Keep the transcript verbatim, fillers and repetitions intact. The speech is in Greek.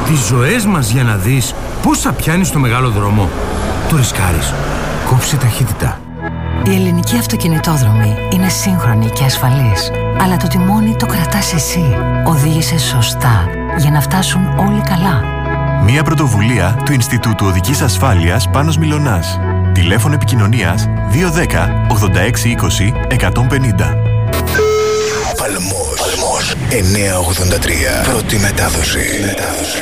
τις ζωές μας για να δεις πώς θα πιάνεις το μεγάλο δρόμο. Το ρισκάρεις. Κόψε ταχύτητα. Η ελληνική αυτοκινητόδρομη είναι σύγχρονη και ασφαλής, αλλά το τιμόνι το κρατάς εσύ. Οδήγησε σωστά για να φτάσουν όλοι καλά. Μια πρωτοβουλία του Ινστιτούτου Οδικής Ασφάλειας Πάνος Μιλωνάς. Τηλέφωνο επικοινωνίας δύο ένα μηδέν ογδόντα έξι είκοσι εκατόν πενήντα. Παλμός εννιακόσια ογδόντα τρία. Πρώτη μετάδοση. μετάδοση.